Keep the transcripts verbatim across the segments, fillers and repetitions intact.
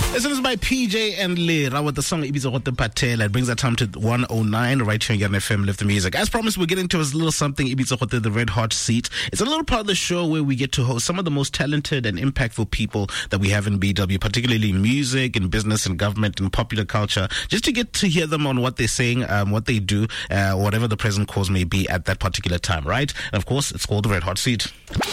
This is by P J and Lera with the song Ibiza Gote Patela. It brings our time to one oh nine right here on F M Lift the Music. As promised, we're getting to a little something, Ibiza Gote, the Red Hot Seat. It's a little part of the show where we get to host some of the most talented and impactful people that we have in B W, particularly in music, in business, and government, and popular culture, just to get to hear them on what they're saying, um, what they do, uh, whatever the present cause may be at that particular time, right? And of course, it's called the Red Hot Seat.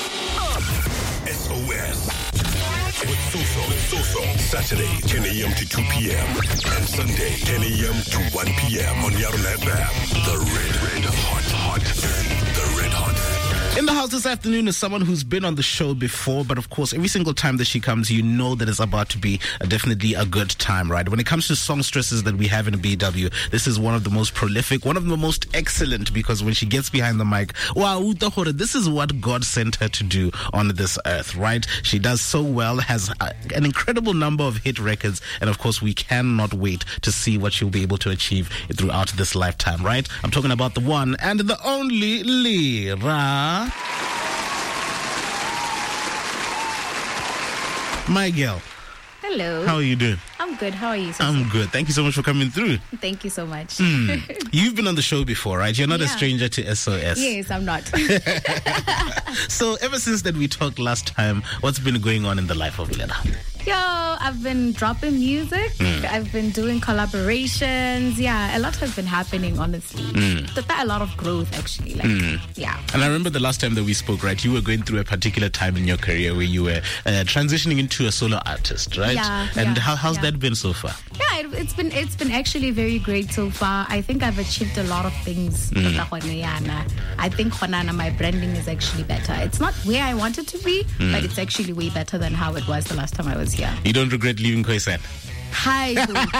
S O S. With Soso, with Soso. Saturday, ten a.m. to two p.m. And Sunday, ten a.m. to one p.m. on Yarona F M. The Red, Red Hot, Hot. The Red Hot. In the house this afternoon is someone who's been on the show before, but of course, every single time that she comes, you know that it's about to be a, definitely a good time, right? When it comes to songstresses that we have in B W, this is one of the most prolific, one of the most excellent, because when she gets behind the mic, wow, this is what God sent her to do on this earth, right? She does so well, has a, an incredible number of hit records, and of course, we cannot wait to see what she'll be able to achieve throughout this lifetime, right? I'm talking about the one and the only Lera. My girl. Hello. How are you doing? I'm good. How are you? Soso? I'm good. Thank you so much for coming through. Thank you so much. Mm. You've been on the show before, right? You're not yeah. a stranger to S O S. Yes, I'm not. So ever since that we talked last time, what's been going on in the life of Lera? Yo, I've been dropping music. Mm. I've been doing collaborations. Yeah, a lot has been happening, honestly. Mm. But a lot of growth, actually. Like, mm. Yeah. And I remember the last time that we spoke, right? You were going through a particular time in your career where you were uh, transitioning into a solo artist, right? Yeah. And yeah, how, how's yeah. that been so far? Yeah, it, it's been it's been actually very great so far. I think I've achieved a lot of things. Mm. I think my branding is actually better. It's not where I want it to be, mm. but it's actually way better than how it was the last time I was here. You don't regret leaving Khoisan? Hi.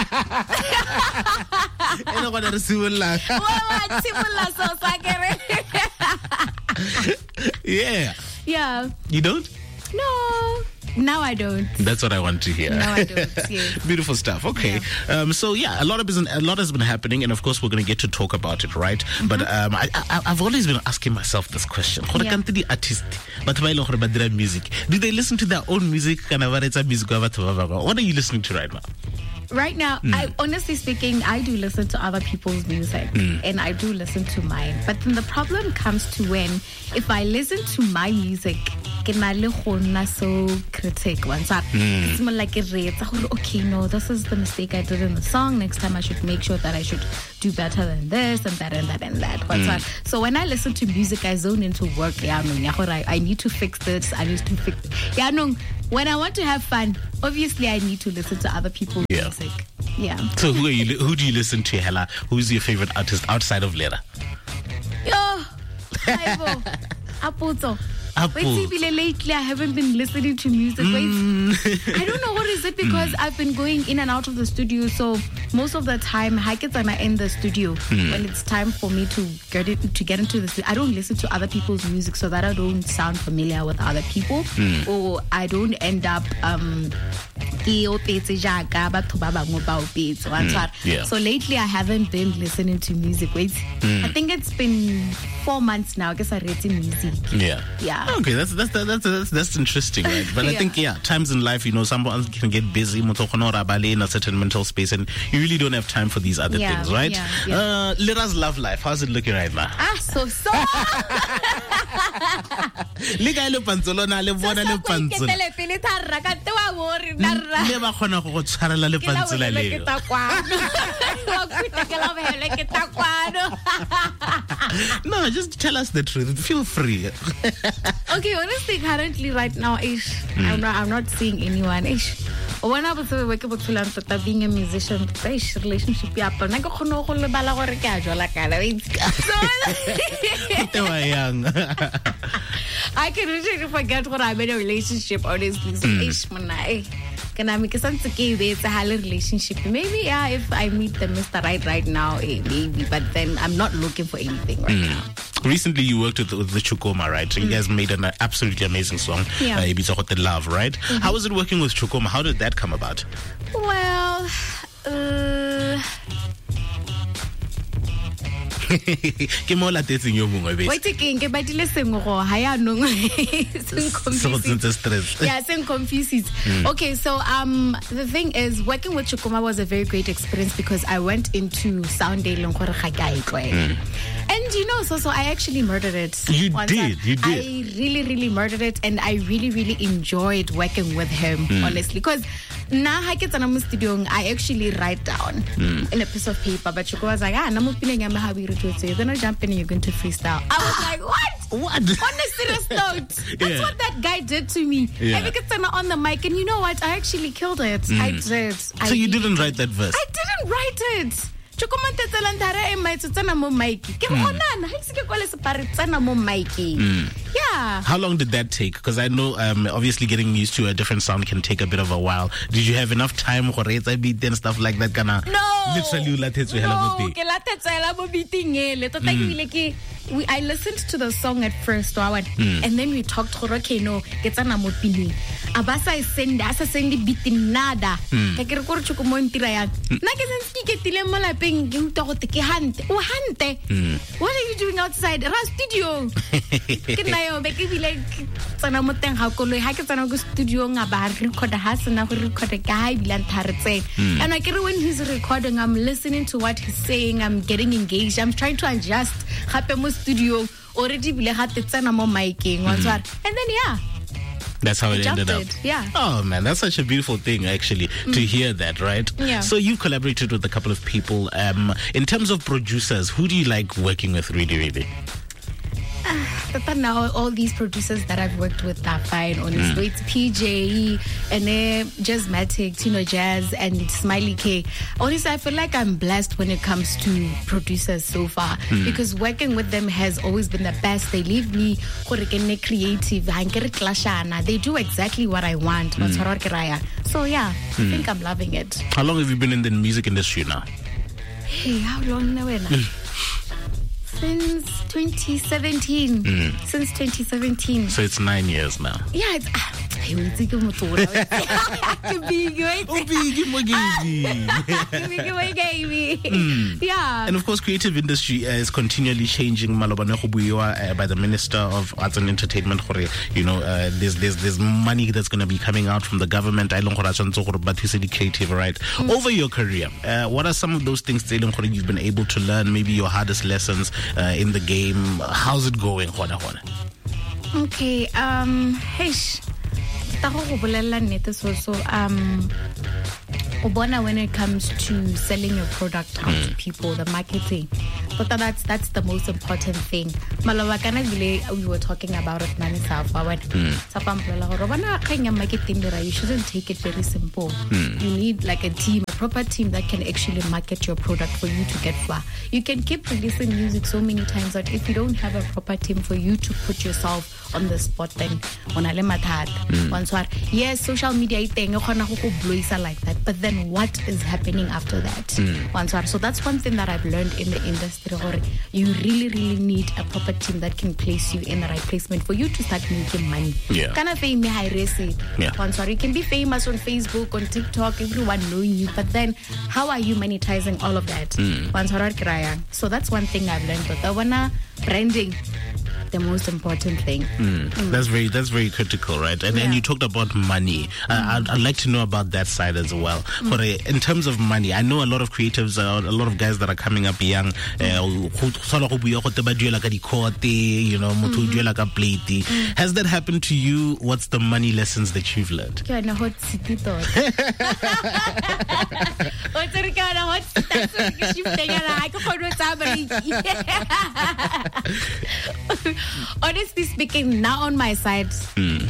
Yeah. Yeah. You don't? No. Now I don't. That's what I want to hear. No, I don't. Yes. Beautiful stuff. Okay. Yeah. Um, so yeah, a lot of a lot has been happening, and of course we're going to get to talk about it, right? Mm-hmm. But um, I, I, I've always been asking myself this question: yeah. the artist, but music, do they listen to their own music? What are you listening to right now? Right now, mm. I honestly speaking, I do listen to other people's music mm. and I do listen to mine. But then the problem comes to when, if I listen to my music, so critic once it's more like a okay, no, this is the mistake I did in the song. Next time I should make sure that I should do better than this and that and that and that. Mm. So when I listen to music, I zone into work. Yeah, I, I need to fix this. I need to fix it. Yeah, no. When I want to have fun, obviously I need to listen to other people's yeah. music. Yeah. So who are you? Who do you listen to, Hella? Who's your favorite artist outside of Lera? Yo, Aibo, Aputo. Wait, lately I haven't been listening to music. Mm. Wait, I don't know what is it because mm. I've been going in and out of the studio. So most of the time, hikers are in the studio. Mm. When it's time for me to get it to get into the studio, I don't listen to other people's music so that I don't sound familiar with other people, mm. or I don't end up um. Mm. Yeah. So lately I haven't been listening to music. Wait, mm. I think it's been four months now. I guess I read music. Yeah. Yeah. Okay, that's that's that's that's, that's interesting, right? But yeah. I think yeah, times in life, you know, someone can get busy in a certain mental space, and you really don't have time for these other yeah, things, right? Yeah, yeah. Uh, Lera's love life, how's it looking right now? Ah, so so. Liga le pantsolo le bona le pantsolo. Le ba khona go tshwarela le pantsolo le. No, just tell us the truth. Feel free. Okay, honestly, currently, right now, ish, mm. I'm not, I'm not seeing anyone. Ish, when I was working with being a musician, ish, relationship, yeah, but I go no go le bala gore ke a jola kana. I can really forget what I'm in a relationship, honestly. So, mm. ish, man, I. Can I make a sense? It's a whole relationship. Maybe, yeah, if I meet the Mister Right right now, eh, maybe. But then I'm not looking for anything right mm. now. Recently, you worked with, with the Chukoma, right? So mm. you guys made an absolutely amazing song, yeah. uh, Ibiza Gote Love, right? Mm-hmm. How was it working with Chukoma? How did that come about? Well, uh, Ke mo latetseng yo mongwe bese. Wait again, ke badile sengwe go ha ya nong. So it's stress. Yeah, same confuses. Mm. Okay, so um the thing is working with Chukuma was a very great experience because I went into sound day long gore ga ka itlwe. And you know, so so I actually murdered it. You did, you did. I really, really murdered it, and I really, really enjoyed working with him, mm. honestly. Because now I get in studio, I actually write down mm. in a piece of paper. But Chukuma was like, ah, I'm not feeling I'm happy with you. You're gonna jump in and you're going to freestyle. I was like, what? What? On a serious note, that's yeah. what that guy did to me. Yeah. I get on the mic, and you know what? I actually killed it. Mm. I did. So I you didn't write that verse? I didn't write it. Yeah. How long did that take? Because I know um, obviously getting used to a different sound can take a bit of a while. Did you have enough time for it and stuff like that? No. Literally, no. We, I listened to the song at first, mm. and then we talked. Okay, no, get an amopini. Abasa send asa send beat nada. Kakir kor chukumo intira yan. Nakasanski ketile mola peng giuto ke hante. O hante. What are you doing outside? Ra studio. Kinayo beki bile tsana moteng ha koloi ha ke tsana go studio nga ba record ha sana go record ka ha bilan tharetse. And I get when he's recording, I'm listening to what he's saying. I'm getting engaged. I'm trying to adjust. Hape studio already bile ha tsana mo miking and then yeah. That's how it ended up. It. Yeah. Oh man, that's such a beautiful thing actually mm. to hear that, right? Yeah. So you've collaborated with a couple of people. Um, in terms of producers, who do you like working with really, really? Uh, now all these producers that I've worked with are fine, honestly. Mm. It's P J, Ene, Jazzmatic, Tino Jazz, and Smiley K. Honestly, I feel like I'm blessed when it comes to producers so far mm. because working with them has always been the best. They leave me creative. They do exactly what I want. Mm. So yeah, mm. I think I'm loving it. How long have you been in the music industry now? Hey, how long now? Since twenty seventeen. Mm. Since twenty seventeen. So it's nine years now. Yeah, it's. Ah, yeah. And of course, creative industry uh, is continually changing. Uh, by the Minister of Arts and Entertainment, you know, uh, there's there's there's money that's going to be coming out from the government. Creative, right? Mm. Over your career, uh, what are some of those things you've been able to learn? Maybe your hardest lessons uh, in the game. How's it going? Okay. Um. Hey. So, so um, when it comes to selling your product out mm. to people, the marketing, but that's that's the most important thing. We were talking about it, Nani Safa. You shouldn't take it very simple. Mm. You need like a team, a proper team that can actually market your product for you to get far. You can keep releasing music so many times that if you don't have a proper team for you to put yourself on the spot, then on a mm. yes, social media like that, but then what is happening after that? Mm. So that's one thing that I've learned in the industry. You really, really need a proper team that can place you in the right placement for you to start making money. Yeah. Kind of fame, I race it. Yeah. You can be famous on Facebook, on TikTok, everyone knowing you, but then how are you monetizing all of that? Mm. So that's one thing I've learned. But the one branding, the most important thing. Mm. Mm. That's very that's very critical, right? And then yeah. you talked about money. Mm. Uh, I'd, I'd like to know about that side as well. Mm. But uh, in terms of money, I know a lot of creatives, uh, a lot of guys that are coming up young. You know, mm. Has that happened to you? What's the money lessons that you've learned? Honestly speaking, now on my side, mm.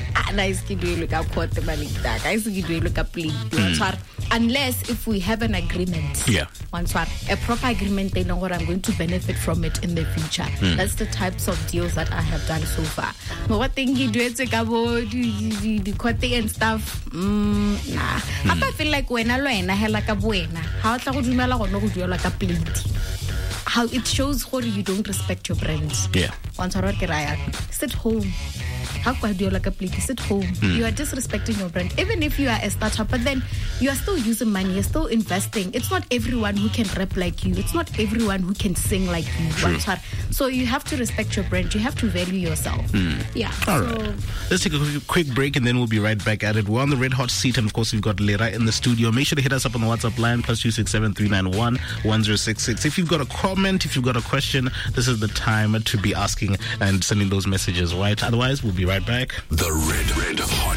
unless if we have an agreement, yeah, a proper agreement, they know what I'm going to benefit from it in the future. Mm. That's the types of deals that I have done so far. But what thing you do it the and stuff, mm, nah. Mm. I feel like when I learn, I have like a buena. How to do like a plate. How it shows how you don't respect your brand. Yeah. Sit home how could you like a plate? Sit home. Mm. You are disrespecting your brand, even if you are a startup. But then you are still using money. You're still investing. It's not everyone who can rap like you. It's not everyone who can sing like you. True. So you have to respect your brand. You have to value yourself. Mm. Yeah. All so, right. Let's take a quick break and then we'll be right back at it. We're on the red hot seat, and of course we've got Lera in the studio. Make sure to hit us up on the WhatsApp line plus two six seven three nine one one zero six six. If you've got a comment, if you've got a question, this is the time to be asking and sending those messages, right? Otherwise, we'll be right back. The Red Red Hot